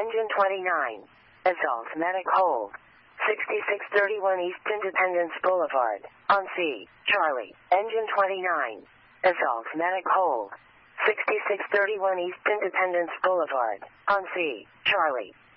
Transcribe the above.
Engine 29. Assault Medic hold. 6631 East Independence Boulevard. On C. Charlie. Engine 29. Assault Medic hold. 6631 East Independence Boulevard. On C. Charlie.